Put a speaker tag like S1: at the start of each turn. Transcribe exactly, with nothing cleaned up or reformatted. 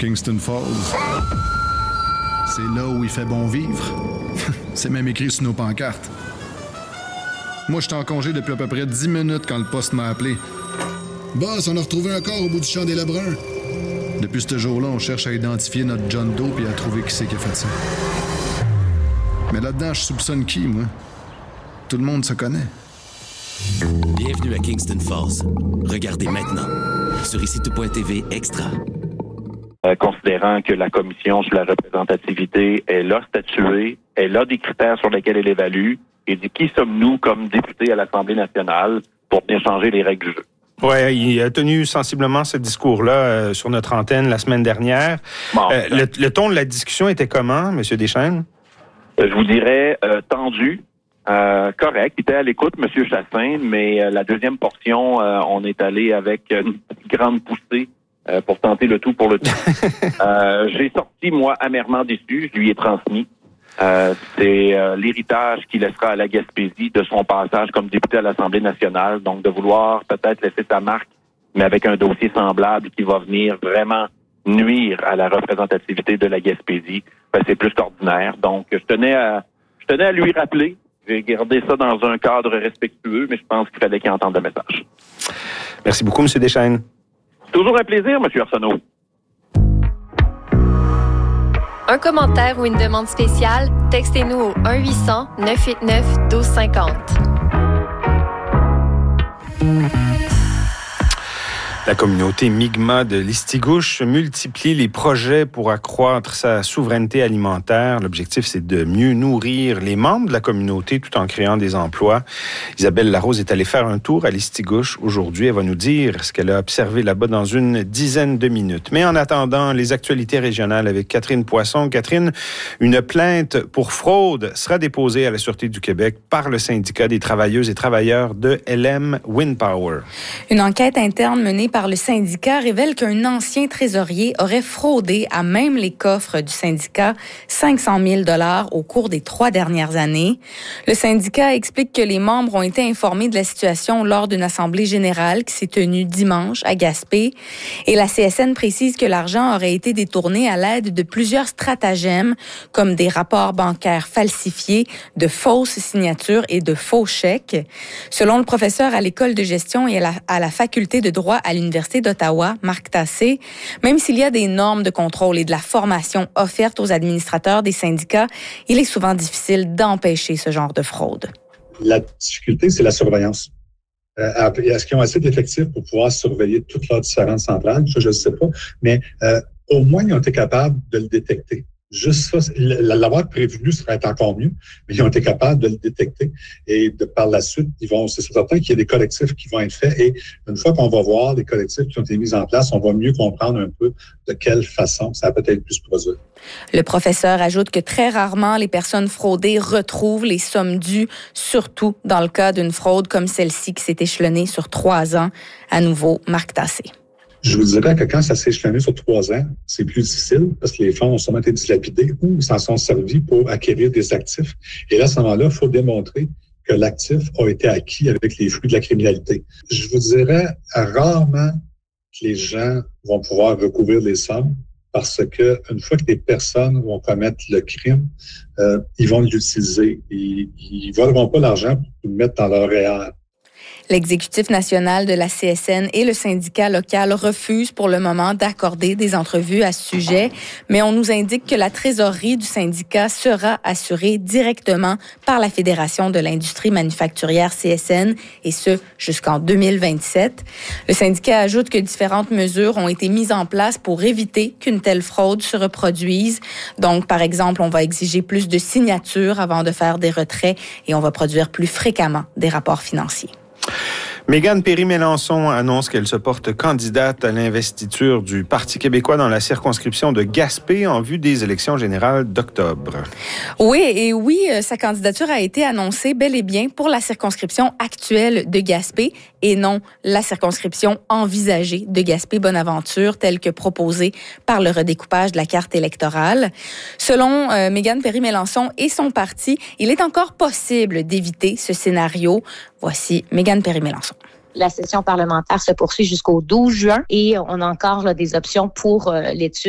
S1: Kingston Falls. C'est là où il fait bon vivre. C'est même écrit sur nos pancartes. Moi, j'étais en congé depuis à peu près dix minutes quand le poste m'a appelé. Boss, on a retrouvé un corps au bout du champ des Lebrun. Depuis ce jour-là, on cherche à identifier notre John Doe et à trouver qui c'est qui a fait ça. Mais là-dedans, je soupçonne qui, moi? Tout le monde se connaît.
S2: Bienvenue à Kingston Falls. Regardez maintenant sur ici tout point t v Extra.
S3: Euh, considérant que la commission sur la représentativité, elle a statué, elle a des critères sur lesquels elle évalue, et dit qui sommes-nous comme députés à l'Assemblée nationale pour bien changer les règles du jeu.
S4: Oui, il a tenu sensiblement ce discours-là euh, sur notre antenne la semaine dernière. Bon, euh, le, le ton de la discussion était comment, M. Deschênes?
S3: Euh, je vous dirais euh, tendu, euh, correct. Il était à l'écoute, M. Chassin, mais euh, la deuxième portion, euh, on est allé avec une grande poussée euh, pour tenter le tout pour le tout. euh, j'ai sorti, moi, amèrement déçu. Je lui ai transmis. Euh, c'est euh, l'héritage qu'il laissera à la Gaspésie de son passage comme député à l'Assemblée nationale. Donc, de vouloir peut-être laisser sa marque, mais avec un dossier semblable qui va venir vraiment nuire à la représentativité de la Gaspésie, ben, c'est plus qu'ordinaire. Donc, je tenais à, je tenais à lui rappeler. J'ai gardé ça dans un cadre respectueux, mais je pense qu'il fallait qu'il entende le message.
S4: Merci beaucoup, M. Deschênes.
S3: Toujours un plaisir, M. Arsenault.
S5: Un commentaire ou une demande spéciale, textez-nous au un huit cents neuf huit neuf un deux cinq zéro.
S4: La communauté Mi'kmaq de Listigouche multiplie les projets pour accroître sa souveraineté alimentaire. L'objectif, c'est de mieux nourrir les membres de la communauté tout en créant des emplois. Isabelle Larose est allée faire un tour à Listigouche aujourd'hui. Elle va nous dire ce qu'elle a observé là-bas dans une dizaine de minutes. Mais en attendant, les actualités régionales avec Catherine Poisson. Catherine, une plainte pour fraude sera déposée à la Sûreté du Québec par le syndicat des travailleuses et travailleurs de L M Wind Power.
S6: Une enquête interne menée par le syndicat révèle qu'un ancien trésorier aurait fraudé à même les coffres du syndicat cinq cent mille dollars au cours des trois dernières années. Le syndicat explique que les membres ont été informés de la situation lors d'une assemblée générale qui s'est tenue dimanche à Gaspé. Et la C S N précise que l'argent aurait été détourné à l'aide de plusieurs stratagèmes, comme des rapports bancaires falsifiés, de fausses signatures et de faux chèques. Selon le professeur à l'école de gestion et à la, à la faculté de droit à l'Université d'Ottawa, Marc Tassé, même s'il y a des normes de contrôle et de la formation offertes aux administrateurs des syndicats, il est souvent difficile d'empêcher ce genre de fraude.
S7: La difficulté, c'est la surveillance. Euh, est-ce qu'ils ont assez d'effectifs pour pouvoir surveiller toutes leurs différentes centrales? Ça, je ne sais pas. Mais euh, au moins, ils ont été capables de le détecter. Juste ça, l'avoir prévenu serait encore mieux, mais ils ont été capables de le détecter et de par la suite, ils vont, c'est certain qu'il y a des collectifs qui vont être faits et une fois qu'on va voir les collectifs qui ont été mis en place, on va mieux comprendre un peu de quelle façon ça va peut-être pu se produire.
S6: Le professeur ajoute que très rarement les personnes fraudées retrouvent les sommes dues, surtout dans le cas d'une fraude comme celle-ci qui s'est échelonnée sur trois ans. À nouveau, Marc Tassé.
S7: Je vous dirais que quand ça s'est échelonné sur trois ans, c'est plus difficile parce que les fonds ont sûrement été dilapidés ou ils s'en sont servis pour acquérir des actifs. Et là, à ce moment-là, il faut démontrer que l'actif a été acquis avec les fruits de la criminalité. Je vous dirais rarement que les gens vont pouvoir recouvrir les sommes parce que une fois que les personnes vont commettre le crime, euh, ils vont l'utiliser. Ils ne voleront pas l'argent pour le mettre dans leur réel.
S6: L'exécutif national de la C S N et le syndicat local refusent pour le moment d'accorder des entrevues à ce sujet, mais on nous indique que la trésorerie du syndicat sera assurée directement par la Fédération de l'industrie manufacturière C S N, et ce jusqu'en deux mille vingt-sept. Le syndicat ajoute que différentes mesures ont été mises en place pour éviter qu'une telle fraude se reproduise. Donc, par exemple, on va exiger plus de signatures avant de faire des retraits et on va produire plus fréquemment des rapports financiers.
S4: Mégane Perry-Mélançon annonce qu'elle se porte candidate à l'investiture du Parti québécois dans la circonscription de Gaspé en vue des élections générales d'octobre.
S6: Oui, et oui, sa candidature a été annoncée bel et bien pour la circonscription actuelle de Gaspé et non la circonscription envisagée de Gaspé-Bonaventure telle que proposée par le redécoupage de la carte électorale. Selon euh, Mégane Perry-Mélançon et son parti, il est encore possible d'éviter ce scénario. Voici Mégane Perry-Mélançon.
S8: La session parlementaire se poursuit jusqu'au douze juin et on a encore là, des options pour euh, l'étude